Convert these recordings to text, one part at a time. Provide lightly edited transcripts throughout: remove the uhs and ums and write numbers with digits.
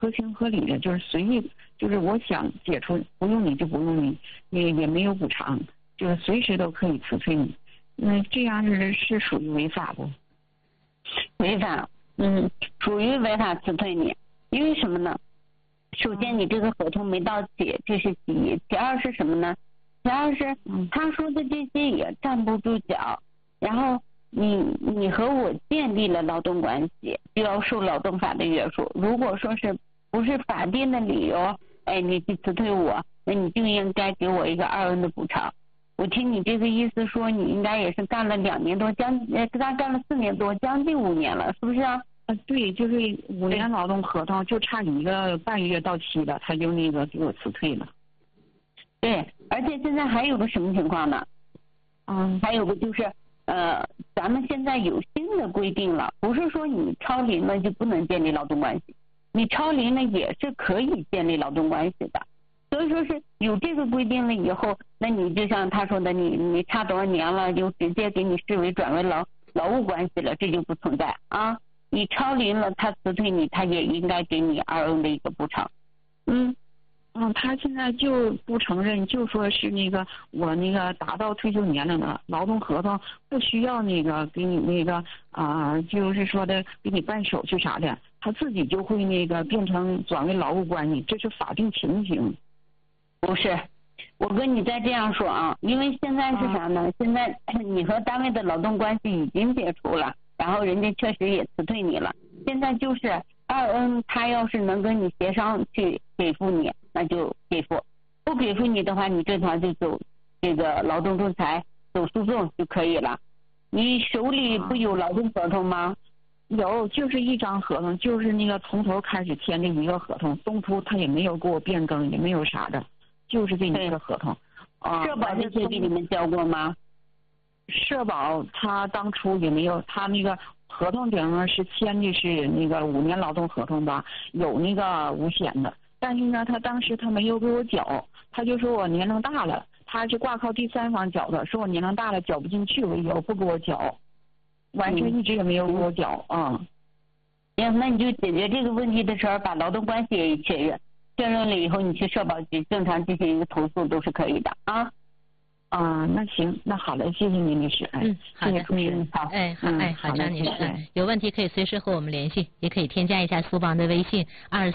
合情合理的，就是随意，就是我想解除不用你就不用你，也没有补偿，就是随时都可以辞退你。这样是属于违法不？ 违法，属于违法辞退你。因为什么呢？首先你这个合同没到期，这是其一。其二是什么呢？其二是他说的这些也站不住脚。然后你和我建立了劳动关系，就要受劳动法的约束。如果说是不是法定的理由，你去辞退我，那你就应该给我一个2N的补偿。我听你这个意思说，你应该也是干了2年多，干了4年多，将近5年了，是不是啊？ 对，就是5年劳动合同，就差1个半月到期了，他就那个给我辞退了。 对，而且现在还有个什么情况呢？还有个就是，咱们现在有新的规定了，不是说你超龄了就不能建立劳动关系，你超龄了也是可以建立劳动关系的。所以说是有这个规定了以后，那你就像他说的，你差多少年了，就直接给你视为转为劳务关系了，这就不存在啊。你超龄了，他辞退你，他也应该给你2N的一个补偿。 他现在就不承认，就说是那个我那个达到退休年龄了，劳动合同不需要那个给你那个就是说的给你办手续啥的，他自己就会那个变成转为劳务关系，这是法定情形。 不是，我跟你再这样说啊，因为现在是啥呢？现在你和单位的劳动关系已经解除了，然后人家确实也辞退你了，现在就是2N，他要是能跟你协商去给付你，那就给付；不给付你的话，你正常就走这个劳动仲裁，走诉讼就可以了。你手里不有劳动合同吗？ 有，就是一张合同，就是那个从头开始签的一个合同，中途他也没有给我变更，也没有啥的，就是这一个合同。 社保这些给你们交过吗？ 社保他当初也没有，他那个合同顶是签的是那个5年劳动合同吧，有那个5险的，但是呢，他当时他没有给我缴，他就说我年龄大了，他是挂靠第三方缴的，说我年龄大了缴不进去为由不给我缴，完全一直也没有给我缴那你就解决这个问题的时候，把劳动关系也确认了以后，你去社保局正常进行一个投诉都是可以的啊。 那行，那好了，谢谢您律师。 好的， 好， 张女士，有问题可以随时和我们联系，也可以添加一下苏邦的微信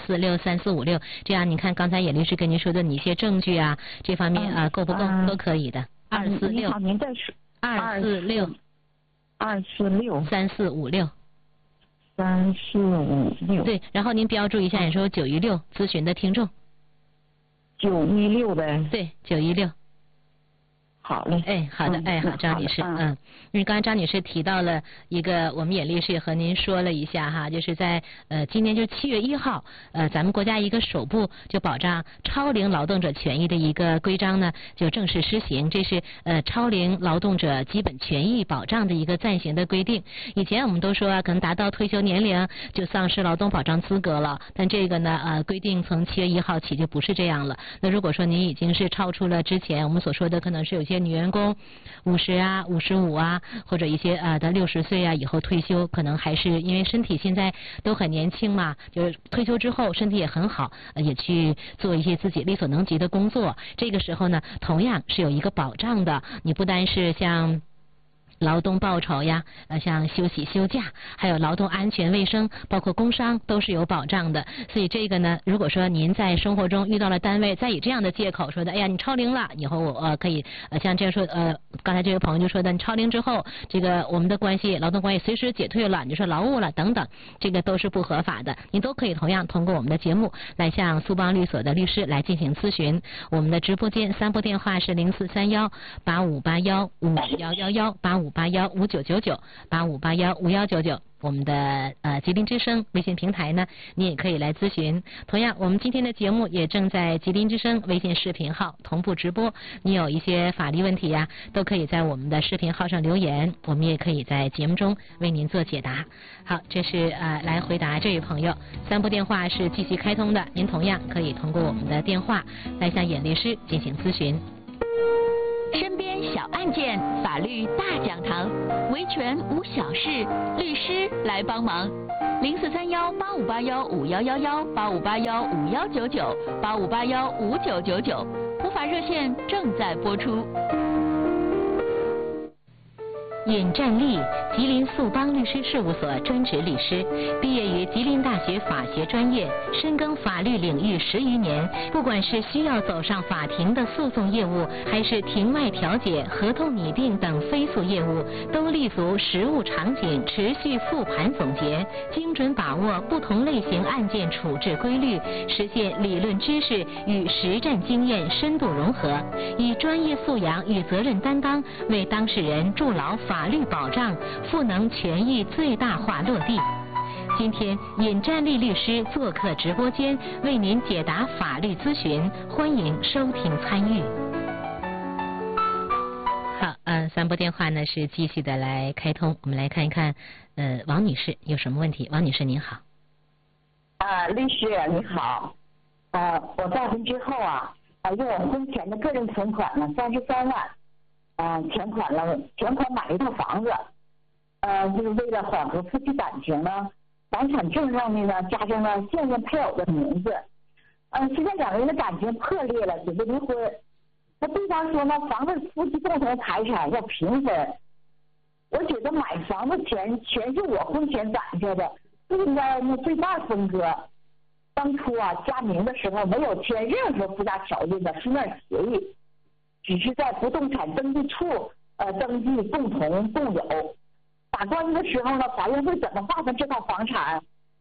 2463456，这样你看刚才野律师跟您说的你一些证据啊，这方面够不够都可以的。246， 好，您再说。 2463456。 3456。 对，然后您标注一下，你说916咨询的听众。 916呗。 对，916。 好嘞， 好的，好，张女士，因为刚才张女士提到了一个，我们也律师也和您说了一下哈，就是在今年就7月1号，咱们国家一个首部就保障超龄劳动者权益的一个规章呢，就正式施行，这是超龄劳动者基本权益保障的一个暂行的规定。以前我们都说可能达到退休年龄就丧失劳动保障资格了，但这个呢规定从7月1号起就不是这样了。那如果说您已经是超出了之前我们所说的，可能是有些女员工50啊、55啊，或者一些的60岁啊以后退休，可能还是因为身体现在都很年轻嘛，就是退休之后身体也很好，也去做一些自己力所能及的工作。这个时候呢，同样是有一个保障的，你不单是像劳动报酬呀，像休息休假，还有劳动安全卫生，包括工伤都是有保障的。所以这个呢，如果说您在生活中遇到了单位再以这样的借口说的，哎呀你超龄了，以后我可以像这样说刚才这位朋友就说的，你超龄之后，这个我们的关系劳动关系随时解退了，你就说劳务了等等，这个都是不合法的。您都可以同样通过我们的节目来向苏邦律所的律师来进行咨询。我们的直播间3部电话是0431858151118581599985815199，我们的吉林之声微信平台呢，你也可以来咨询。同样，我们今天的节目也正在吉林之声微信视频号同步直播。你有一些法律问题呀，都可以在我们的视频号上留言，我们也可以在节目中为您做解答。好，这是来回答这位朋友。3部电话是继续开通的，您同样可以通过我们的电话来向演律师进行咨询。 身边小案件，法律大讲堂，维权无小事，律师来帮忙。0431-8581-5111，8581-5199，8581-5999，普法热线正在播出。 尹占利，吉林速邦律师事务所专职律师，毕业于吉林大学法学专业，深耕法律领域10余年。不管是需要走上法庭的诉讼业务，还是庭外调解、合同拟定等非诉业务，都立足实务场景，持续复盘总结，精准把握不同类型案件处置规律，实现理论知识与实战经验深度融合，以专业素养与责任担当，为当事人筑牢法律保障，赋能权益最大化落地。今天，尹占利律师做客直播间，为您解答法律咨询，欢迎收听参与。好，3拨电话呢是继续的来开通，我们来看一看，王女士有什么问题？王女士您好。 律师你好，我再婚之后用我婚前的个人存款呢33万。全款买了一套房子，就是为了缓和夫妻感情呢，房产证上面呢加上了现任配偶的名字。现在两个人的感情破裂了，准备离婚。那对方说呢，房子夫妻共同财产要平分。我觉得买房子钱全是我婚前攒下的，不应该对半分割。当初加名的时候没有签任何附加条件的书面协议。只是在不动产登记处登记共同共有，打官司的时候呢，法院会怎么划分这套房产？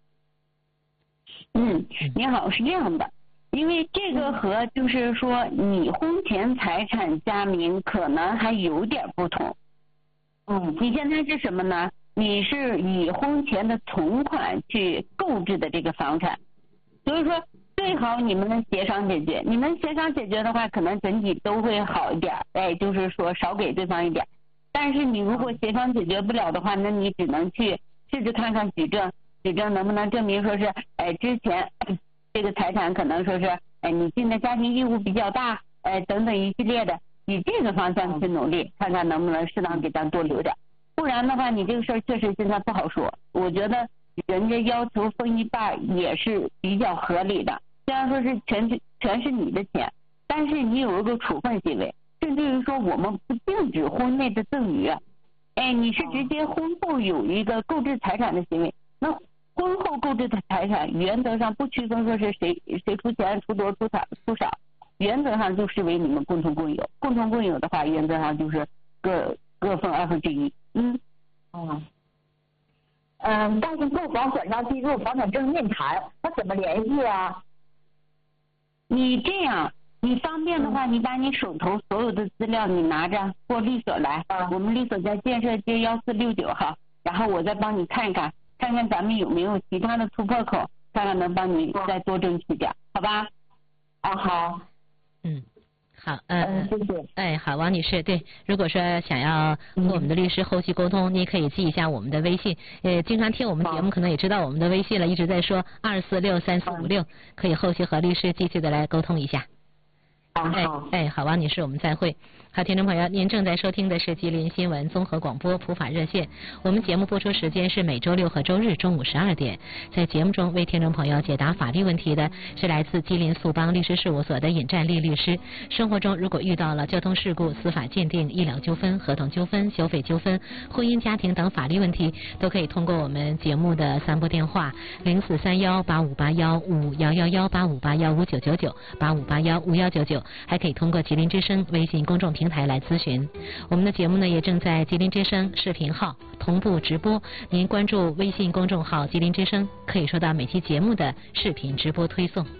你好，是这样的，因为这个和就是说你婚前财产加名可能还有点不同。你现在是什么呢？你是以婚前的存款去购置的这个房产，所以说最好你们能协商解决，你们协商解决的话，可能整体都会好一点，就是说少给对方一点。但是你如果协商解决不了的话，那你只能去试着看看举证能不能证明说是，之前这个财产可能说是，你尽的家庭义务比较大，等等一系列的，以这个方向去努力，看看能不能适当给咱多留点。不然的话，你这个事儿确实现在不好说。我觉得人家要求分一半也是比较合理的。虽然说是全是你的钱，但是你有一个处分行为，甚至于说我们不禁止婚内的赠与，你是直接婚后有一个购置财产的行为，那婚后购置的财产原则上不区分说是谁出钱出多出少，原则上就视为你们共同共有，共同共有的话，原则上就是各分1/2。 但是购房转账记录、房产证面谈，那怎么联系啊？ 你这样，你方便的话，你把你手头所有的资料你拿着过律所来，我们律所在建设街1469号，然后我再帮你看看咱们有没有其他的突破口，看看能帮你再多争取点，好吧？ 好。 好， 谢谢。 好，王女士，对，如果说想要和我们的律师后续沟通，你也可以记一下我们的微信。经常听我们节目，可能也知道我们的微信了，一直在说2463456，可以后续和律师继续的来沟通一下。好，王女士，我们再会。好，听众朋友，您正在收听的是吉林新闻综合广播普法热线。我们节目播出时间是每周6和周日中午12点。在节目中为听众朋友解答法律问题的是来自吉林速邦律师事务所的尹占利律师。生活中如果遇到了交通事故、司法鉴定、医疗纠纷、合同纠纷、消费纠纷、婚姻家庭等法律问题，都可以通过我们节目的3拨电话0431-8581-5581-5581-5999，8581-5199，还可以通过吉林之声微信公众平台来咨询。我们的节目呢也正在吉林之声视频号同步直播，您关注微信公众号吉林之声，可以收到每期节目的视频直播推送。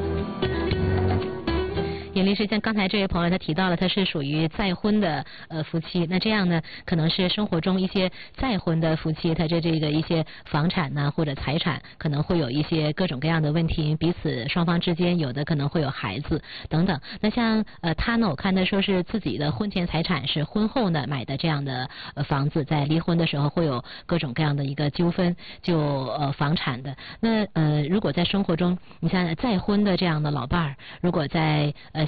尹律师，像刚才这位朋友他提到了，他是属于再婚的夫妻，那这样呢，可能是生活中一些再婚的夫妻，他这个一些房产呢或者财产可能会有一些各种各样的问题，彼此双方之间有的可能会有孩子等等。那像他呢，我看他说是自己的婚前财产是婚后呢买的这样的房子，在离婚的时候会有各种各样的一个纠纷，就房产的。那如果在生活中，你像再婚的这样的老伴儿，如果在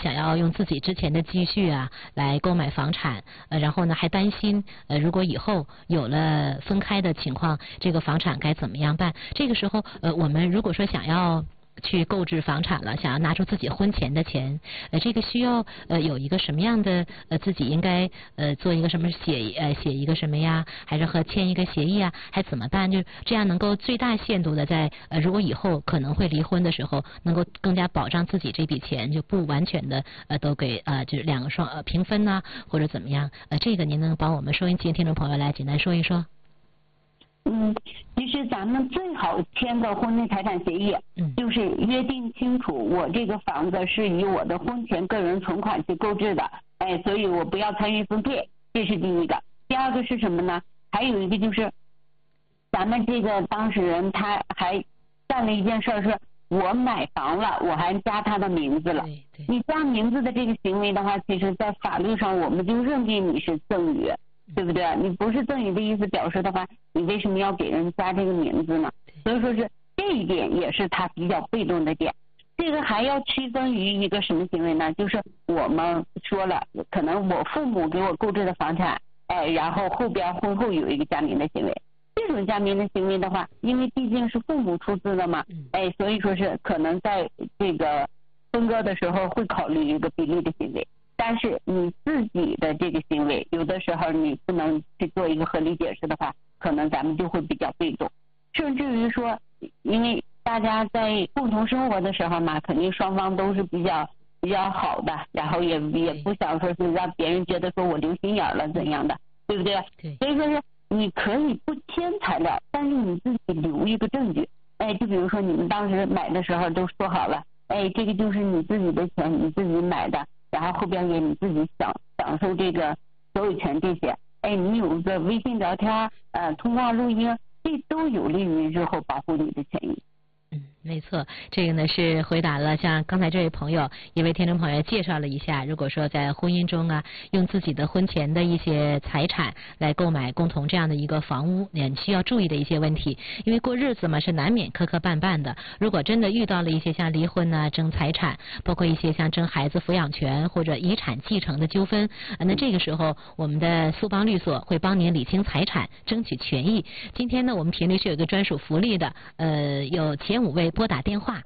想要用自己之前的积蓄啊来购买房产，然后呢还担心如果以后有了分开的情况，这个房产该怎么样办？这个时候我们如果说想要去购置房产了，想要拿出自己婚前的钱，这个需要有一个什么样的自己应该做一个什么写一个什么呀，还是和签一个协议啊，还怎么办？就这样能够最大限度的在如果以后可能会离婚的时候，能够更加保障自己这笔钱，就不完全的都给就是两个双平分呐，或者怎么样？这个您能帮我们收音机听众朋友来简单说一说？ 其实咱们最好签个婚内财产协议，就是约定清楚，我这个房子是以我的婚前个人存款去购置的，所以我不要参与分配，这是第一个。第二个是什么呢？还有一个就是，咱们这个当事人他还干了一件事，是我买房了，我还加他的名字了。你加名字的这个行为的话，其实在法律上我们就认定你是赠与。对不对？你不是赠与的意思表示的话，你为什么要给人加这个名字呢？所以说是这一点也是他比较被动的点。这个还要区分于一个什么行为呢？就是我们说了，可能我父母给我购置的房产，然后后边婚后有一个加名的行为。这种加名的行为的话，因为毕竟是父母出资的嘛，所以说是可能在这个分割的时候会考虑一个比例的行为。但是你自己的这个行为，有的时候你不能去做一个合理解释的话，可能咱们就会比较被动。甚至于说，因为大家在共同生活的时候嘛，肯定双方都是比较好的，然后也不想说是让别人觉得说我留心眼了怎样的，对不对？所以说是你可以不签材料，但是你自己留一个证据。就比如说你们当时买的时候都说好了，这个就是你自己的钱，你自己买的。然后后边也你自己享受这个所有权这些，你有个微信聊天，通话录音，这都有利于日后保护你的权益。 没错，这个呢是回答了像刚才这位朋友一位听众朋友介绍了一下，如果说在婚姻中啊，用自己的婚前的一些财产来购买共同这样的一个房屋，你需要注意的一些问题。因为过日子嘛是难免磕磕绊绊的，如果真的遇到了一些像离婚啊、争财产，包括一些像争孩子抚养权或者遗产继承的纠纷，那这个时候我们的苏邦律所会帮您理清财产，争取权益。今天呢，我们频率是有一个专属福利的，有前5位拨打电话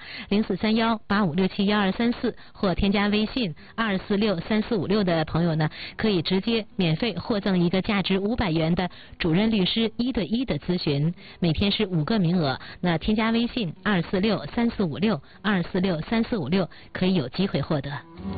043185671234或添加微信2463456的朋友呢，可以直接免费获赠一个价值500元的主任律师1对1的咨询，每天是5个名额。那添加微信2463456可以有机会获得。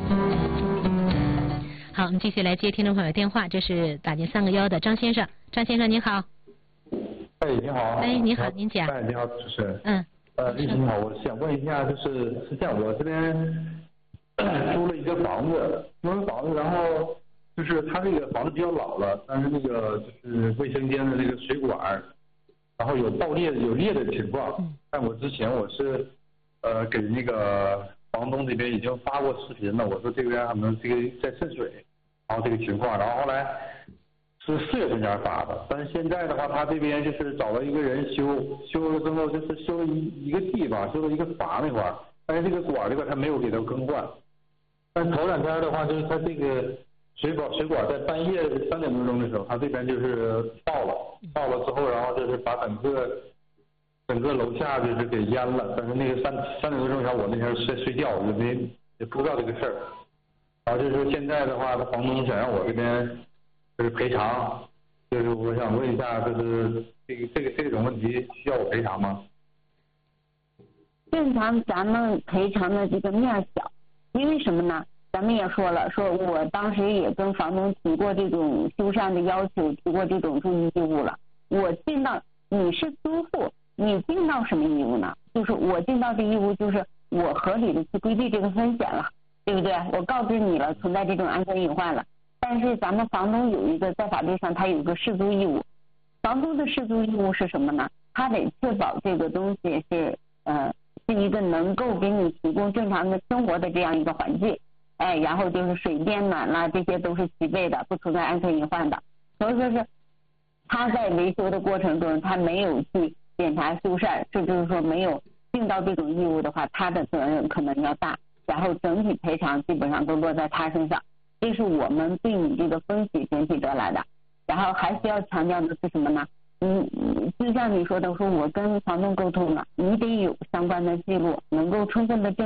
好，我们继续来接听众朋友电话，这是打进3个1的张先生。张先生您好。 你好。 你好，您讲。 你好，主持人。律师你好，我想问一下，是这样，我这边租了一个房子，然后就是他这个房子比较老了，但是那个就是卫生间的这个水管，然后有裂的情况。但我之前我是给那个房东这边已经发过视频了，我说这边可能这个在渗水，然后这个情况，然后后来是4月份前发的，但是现在的话，他这边就是找了一个人修了之后，就是修了一个地方，修了一个阀那块儿，但是这个管这块他没有给他更换。但头2天的话，就是他这个水管在半夜3点多钟的时候，他这边就是爆了之后，然后就是把整个楼下就是给淹了。但是那个3点多钟前，我那天睡觉，也不知道这个事儿。然后就是说现在的话，他房东想让我这边就是赔偿，就是我想问一下，就是这种问题需要我赔偿吗？ 正常咱们赔偿的这个面小，因为什么呢？咱们也说了，说我当时也跟房东提过这种修缮的要求，提过这种注意义务了。我尽到，你是租户，你尽到什么义务呢？就是我尽到的义务就是我合理的去规避这个风险了，对不对？我告知你了，存在这种安全隐患了。但是咱们房东有一个在法律上他有一个适租义务，房东的适租义务是什么呢？他得确保这个东西是一个能够给你提供正常的生活的这样一个环境，然后就是水电暖啦，这些都是齐备的，不存在安全隐患的。所以说是他在维修的过程中，他没有去检查修缮，甚至是说没有尽到这种义务的话，他的责任可能要大。 然后整体赔偿基本上都落在他身上，这是我们对你这个分析整体得来的。然后还需要强调的是什么呢？就像你说的，说我跟房东沟通了，你得有相关的记录，能够充分的证